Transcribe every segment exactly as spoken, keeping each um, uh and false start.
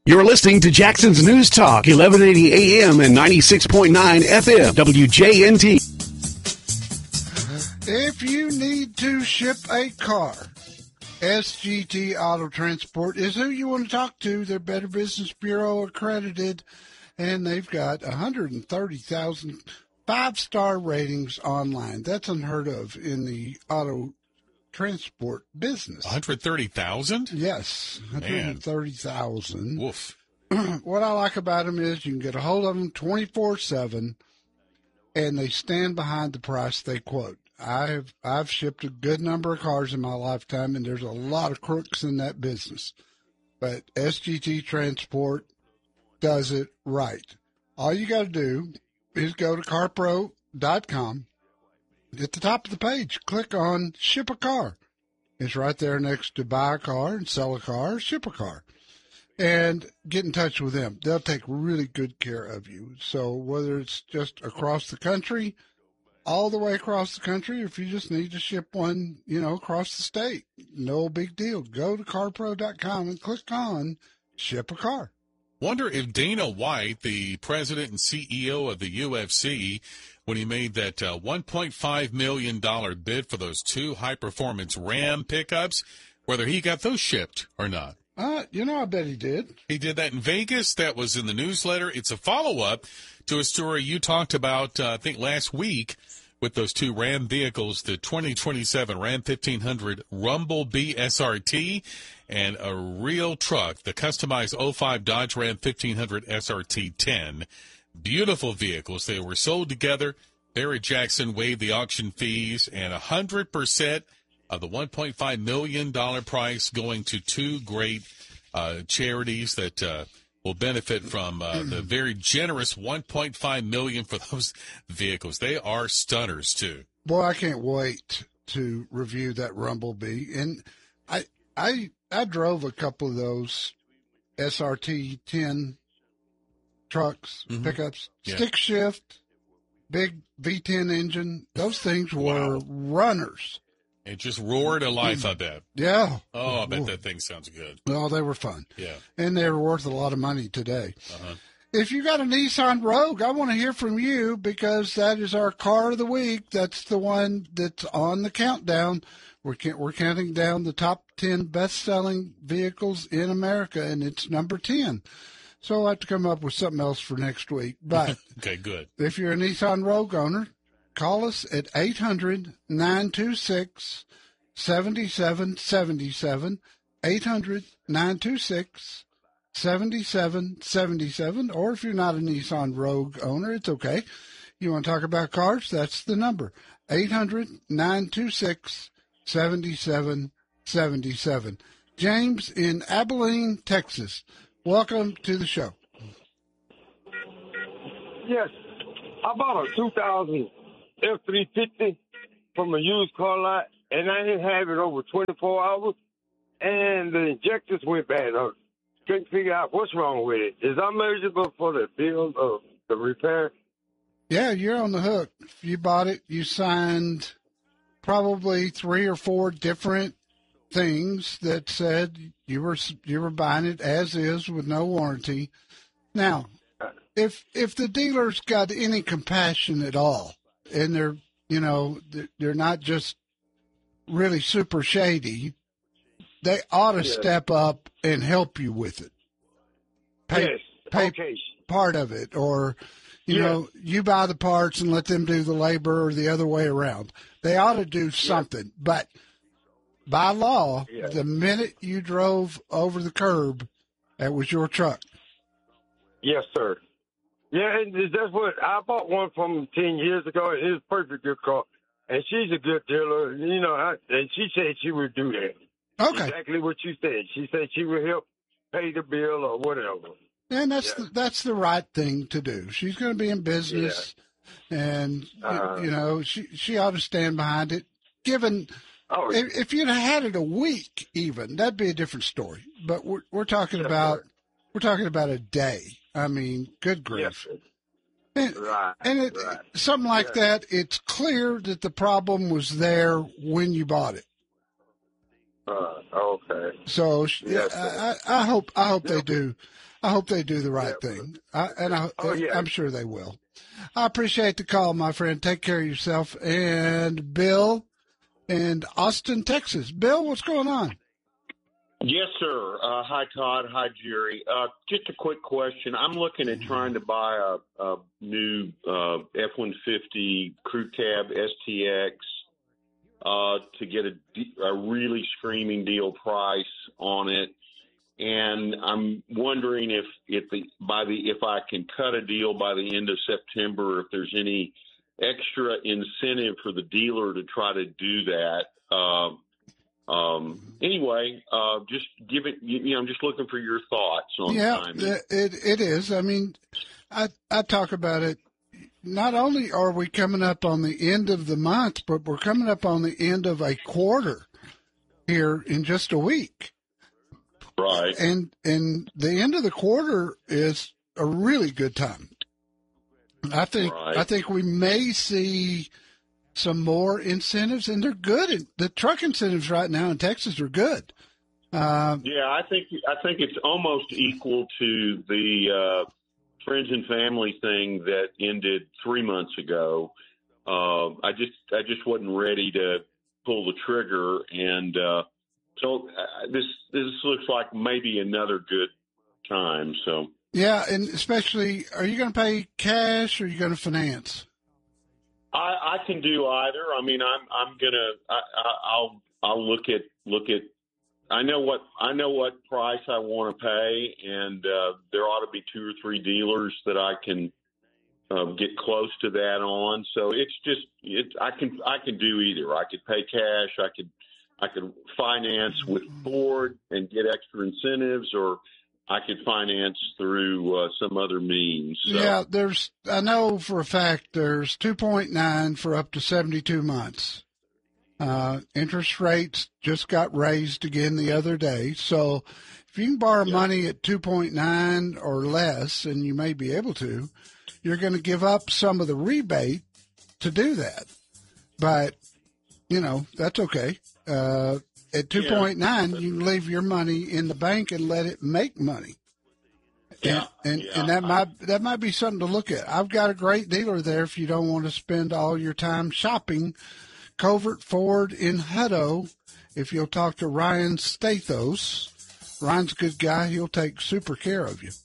You're listening to Jackson's News Talk, eleven eighty A M and ninety-six point nine F M, W J N T. If you need to ship a car, S G T Auto Transport is who you want to talk to. They're Better Business Bureau accredited, and they've got one hundred thirty thousand five-star ratings online. That's unheard of in the auto transport business. one hundred thirty thousand? Yes, one hundred thirty thousand. Woof. What I like about them is you can get a hold of them twenty-four seven, and they stand behind the price they quote. I've I've shipped a good number of cars in my lifetime, and there's a lot of crooks in that business. But S G T Transport does it right. All you got to do is go to car pro dot com. At the top of the page, click on Ship a Car. It's right there next to buy a car and sell a car, ship a car. And get in touch with them. They'll take really good care of you. So whether it's just across the country, all the way across the country, if you just need to ship one, you know, across the state, no big deal. Go to car pro dot com and click on Ship a Car. Wonder if Dana White, the president and C E O of the U F C, when he made that uh, one point five million dollars bid for those two high-performance Ram pickups, whether he got those shipped or not. Uh, you know, I bet he did. He did that in Vegas. That was in the newsletter. It's a follow-up to a story you talked about, uh, I think, last week with those two Ram vehicles, the twenty twenty-seven Ram fifteen hundred Rumble-B S R T and a real truck, the customized oh five Dodge Ram fifteen hundred S R T ten. Beautiful vehicles. They were sold together. Barrett Jackson waived the auction fees, and one hundred percent of the one point five million dollars price going to two great uh, charities that uh, will benefit from uh, the very generous one point five million dollars for those vehicles. They are stunners, too. Boy, I can't wait to review that Rumble-B. And I, I, I drove a couple of those S R T ten trucks, mm-hmm. pickups, yeah. Stick shift, big V ten engine. Those things were wow. runners. It just roared a life, I bet. Yeah. Oh, I bet that thing sounds good. Well, they were fun. Yeah. And they were worth a lot of money today. Uh-huh. If you got a Nissan Rogue, I want to hear from you because that is our car of the week. That's the one that's on the countdown. We're, we're counting down the top ten best-selling vehicles in America, and it's number ten. So I'll have to come up with something else for next week. But okay, good. If you're a Nissan Rogue owner, call us at eight hundred, nine two six, seven seven seven seven, eight hundred, nine two six, seven seven seven seven, or if you're not a Nissan Rogue owner, it's okay. You want to talk about cars, that's the number, eight hundred, nine two six, seven seven seven seven. James in Abilene, Texas, welcome to the show. Yes, I bought a two thousand F three fifty from a used car lot, and I didn't have it over twenty-four hours, and the injectors went bad. I couldn't figure out what's wrong with it. Is that eligible for the bill of the repair? Yeah, you're on the hook. If you bought it, you signed probably three or four different things that said you were you were buying it as is with no warranty. Now, if if the dealer's got any compassion at all, and they're, you know, they're not just really super shady, they ought to yes. step up and help you with it. Pay, yes. pay okay. part of it, or, you yes. know, you buy the parts and let them do the labor, or the other way around. They ought to do something. Yes. But by law, yes. the minute you drove over the curb, that was your truck. Yes, sir. Yeah, and that's what I bought one from ten years ago. And it's a perfect good car, and she's a good dealer. You know, I, and she said she would do that. Okay, exactly what you said. She said she would help pay the bill or whatever. And that's yeah. the, that's the right thing to do. She's going to be in business, yeah. and uh, you know she she ought to stand behind it. Given oh, if, if you'd had it a week, even that'd be a different story. But we're we're talking yes, about sir. we're talking about a day. I mean, good grief. Yes, and, right, and it, right. something like yes. that, it's clear that the problem was there when you bought it. Uh, okay. So yes, I, I, I hope I hope yeah. they do I hope they do the right Yeah, thing, I, and I, Oh, yeah. I'm sure they will. I appreciate the call, my friend. Take care of yourself. And Bill in Austin, Texas. Bill, what's going on? Yes, sir. Uh, hi, Todd. Hi, Jerry. Uh, just a quick question. I'm looking at trying to buy a, a new uh, F one fifty Crew Cab S T X uh, to get a, a really screaming deal price on it, and I'm wondering if if the by the if I can cut a deal by the end of September, if there's any extra incentive for the dealer to try to do that. Uh, Um, anyway, uh, just give it, you, you know, I'm just looking for your thoughts on Yeah, timing. it, it is. I mean, I, I talk about it. Not only are we coming up on the end of the month, but we're coming up on the end of a quarter here in just a week. Right. And, and the end of the quarter is a really good time. I think, Right. I think we may see some more incentives, and they're good. The truck incentives right now in Texas are good. Uh, Yeah, I think I think it's almost equal to the uh, friends and family thing that ended three months ago. Uh, I just I just wasn't ready to pull the trigger, and uh, so uh, this this looks like maybe another good time. So yeah, and especially, are you going to pay cash or are you going to finance? I, I can do either. I mean, I'm I'm gonna I, I, I'll I'll look at look at. I know what I know what price I want to pay, and uh, there ought to be two or three dealers that I can uh, get close to that on. So it's just it. I can I can do either. I could pay cash. I could I could finance with Ford and get extra incentives, or I could finance through uh, some other means. So. Yeah, there's, I know for a fact there's two point nine for up to seventy-two months. Uh, interest rates just got raised again the other day. So if you can borrow Yeah. money at two point nine or less, and you may be able to, you're going to give up some of the rebate to do that. But, you know, that's okay. Uh, At two point nine, you can leave your money in the bank and let it make money. Yeah, And, and, yeah. and that might that might be something to look at. I've got a great dealer there if you don't want to spend all your time shopping. Covert Ford in Hutto. If you'll talk to Ryan Stathos, Ryan's a good guy. He'll take super care of you.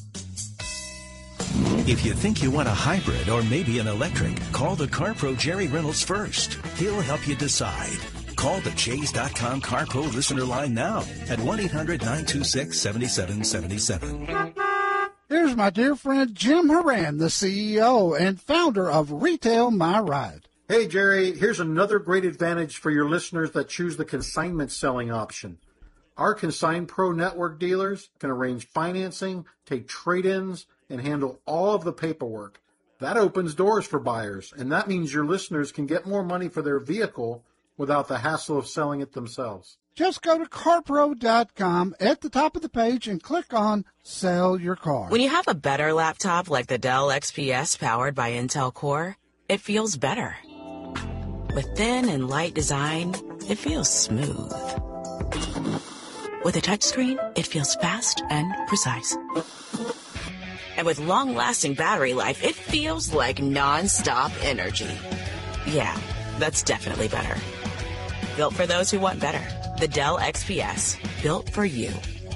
If you think you want a hybrid or maybe an electric, call the CarPro Jerry Reynolds first. He'll help you decide. Call the Chase dot com CarPro listener line now at one eight hundred nine two six seven seven seven seven. Here's my dear friend Jim Horan, the C E O and founder of Retail My Ride. Hey, Jerry, here's another great advantage for your listeners that choose the consignment selling option. Our Consign Pro Network dealers can arrange financing, take trade-ins, and handle all of the paperwork. That opens doors for buyers, and that means your listeners can get more money for their vehicle without the hassle of selling it themselves. Just go to carpro dot com at the top of the page and click on Sell Your Car. When you have a better laptop like the Dell X P S powered by Intel Core, it feels better. With thin and light design, it feels smooth. With a touchscreen, it feels fast and precise. And with long-lasting battery life, it feels like non-stop energy. Yeah, that's definitely better. Built for those who want better. The Dell X P S. Built for you.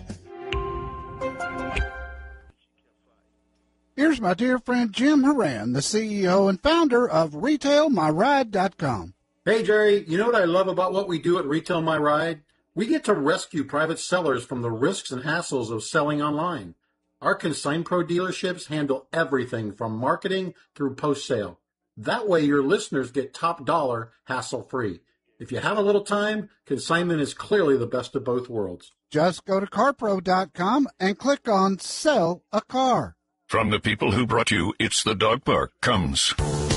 Here's my dear friend Jim Horan, the C E O and founder of retail my ride dot com. Hey, Jerry, you know what I love about what we do at Retail My Ride? We get to rescue private sellers from the risks and hassles of selling online. Our Consign Pro dealerships handle everything from marketing through post-sale. That way your listeners get top dollar, hassle-free. If you have a little time, consignment is clearly the best of both worlds. Just go to carpro dot com and click on Sell a Car. From the people who brought you It's the Dog Park comes